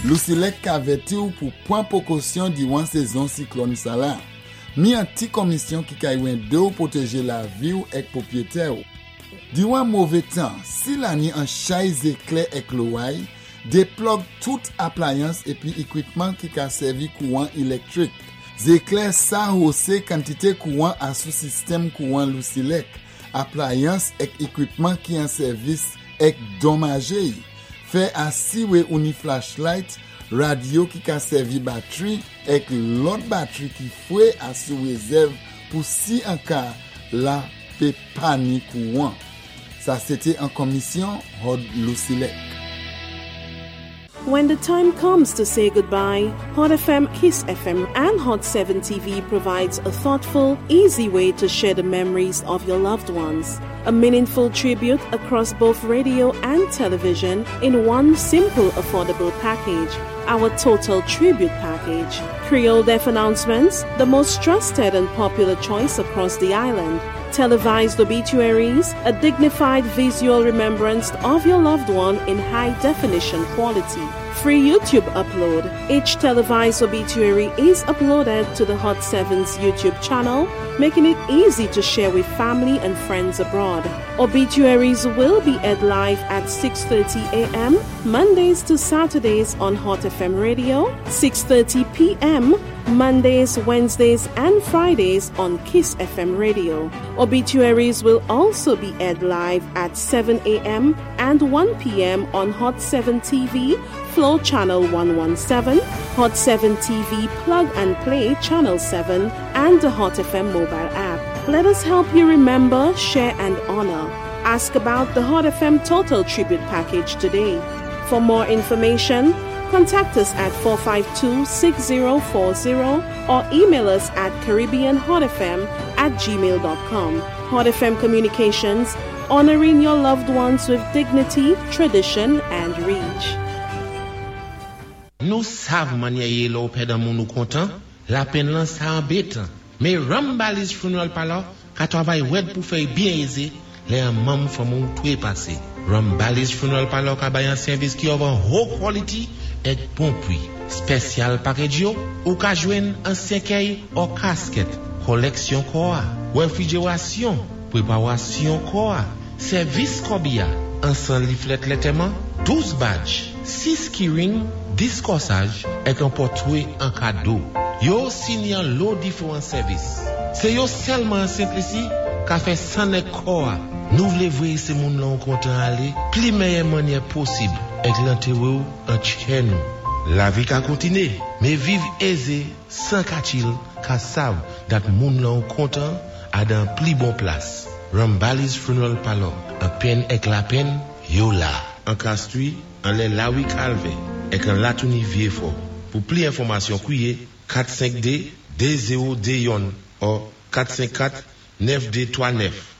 Lucilec averti ou pour prendre précaution durant saison cyclone ça là. Mi un petit commission qui kaywen de ou protéger la vie ou ek propriétaire. Durant mauvais temps, si l'année en chaise éclair ek l'ouaille, déplogue toute appliance et puis équipement qui a servi courant électrique. Éclair ça haussé quantité courant à sous système courant Lucilec. Appliance et équipement qui en service ek dommagé. Fait assis ou ni flashlight, radio qui a servi batterie et l'autre batterie qui fouet à sous réserve pour si en cas la pe panique courant. Ça c'était en commission Hod Lucilec. When the time comes to say goodbye, Hot FM, Kiss FM, and Hot 7 TV provides a thoughtful, easy way to share the memories of your loved ones. A meaningful tribute across both radio and television in one simple, affordable package. Our Total Tribute Package. Creole Deaf Announcements, the most trusted and popular choice across the island. Televised obituaries, a dignified visual remembrance of your loved one in high-definition quality. Free YouTube upload. Each televised obituary is uploaded to the Hot 7's YouTube channel, making it easy to share with family and friends abroad. Obituaries will be aired live at 6:30 a.m. Mondays to Saturdays on Hot FM Radio, 6:30 p.m. Mondays, Wednesdays, and Fridays on Kiss FM Radio. Obituaries will also be aired live at 7 a.m. and 1 p.m. on Hot 7 TV, Flow Channel 117, Hot 7 TV Plug and Play Channel 7, and the Hot FM mobile app. Let us help you remember, share, and honor. Ask about the Hot FM Total Tribute Package today. For more information, contact us at 452-6040 or email us at caribbeanhotfm@gmail.com. Hot FM Communications, honoring your loved ones with dignity, tradition, and reach. Nous savons manier l'eau pédant nous content, la peine là ça embêtant. Mais Rambalis Funeral Parlor, qu'a travail web pour faire bien aisé, les membres font tout passer. Rambalis Funeral Parlor a un service qui offre haut quality et bon prix. Spécial package ou ka joindre un cercueil ou casquette, collection koa, réfrigération, préparation koa, service kobia, ensemble leaflet lettement, 12 badges, 6 keyring, 10 corsages et un portrait en cadeau. Yo signant l'eau différents services. C'est yo seulement simple ici qu'a fait sans koa. Nous voulons voir ces moun là content aller, plus meilleure manière possible. Et l'enterrer en chez nous. La vie a continué, mais vivre aisé sans qu'atil qu'à savent dat moun là content à dans plus bon place. Rambalis Funeral Parlor, en peine avec la peine, yo là. En Castries, en les Lawi Calvé, et en Latouni Vieux-Fort. Pour plus d'informations, criez 452 D0D Yon ou 454 9D39.